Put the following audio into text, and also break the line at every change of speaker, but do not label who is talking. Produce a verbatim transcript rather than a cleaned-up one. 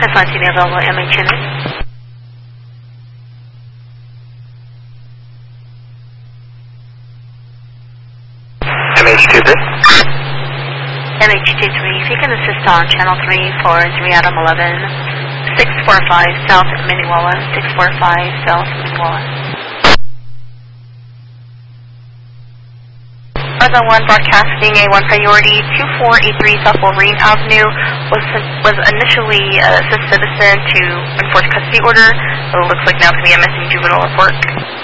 That's on the available M H unit.
M H two three.
M H two three, if you can assist on channel three for three Adam eleven, six four five South Minnewawa, six four five South Minnewawa. Plaza one broadcasting A one priority, two four eight three South Wolverine Avenue, was was initially uh, assist citizen to enforce custody order, but it looks like now it's going to be a missing juvenile report.